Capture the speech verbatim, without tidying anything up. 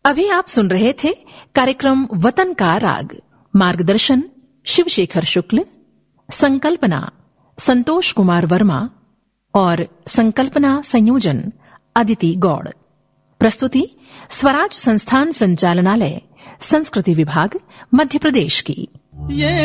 अभी आप सुन रहे थे कार्यक्रम वतन का राग। मार्गदर्शन शिवशेखर शुक्ल, संकल्पना संतोष कुमार वर्मा और संकल्पना संयोजन अदिति गौड़। प्रस्तुति स्वराज संस्थान संचालनालय, संस्कृति विभाग, मध्य प्रदेश की।